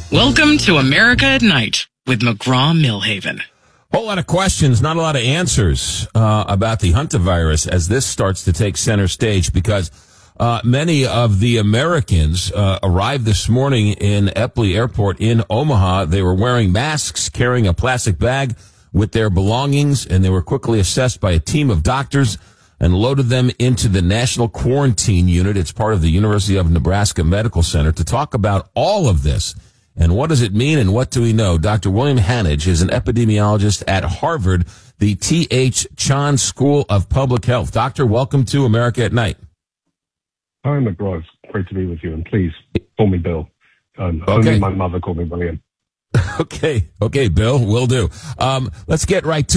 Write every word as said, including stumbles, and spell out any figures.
Welcome to America at Night with McGraw-Millhaven. Whole lot of questions, not a lot of answers uh, about the hantavirus as this starts to take center stage because uh, many of the Americans uh, arrived this morning in Eppley Airport in Omaha. They were wearing masks, carrying a plastic bag with their belongings, and they were quickly assessed by a team of doctors and loaded them into the National Quarantine Unit. It's part of the University of Nebraska Medical Center. To talk about all of this and what does it mean and what do we know, Doctor William Hanage is an epidemiologist at Harvard, the T H Chan School of Public Health. Doctor, welcome to America at Night. Hi, McGraw. It's great to be with you, and please call me Bill. Um, okay. Only my mother called me William. Okay, okay, Bill, will do. Um, let's get right to